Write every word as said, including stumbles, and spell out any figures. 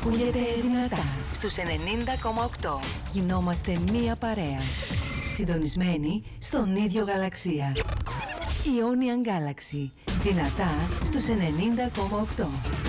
ακούγεται δυνατά στους ενενήντα κόμμα οκτώ. Γινόμαστε μία παρέα. Συντονισμένοι στον ίδιο γαλαξία. Ionian Galaxy. Δυνατά στους ενενήντα κόμμα οκτώ.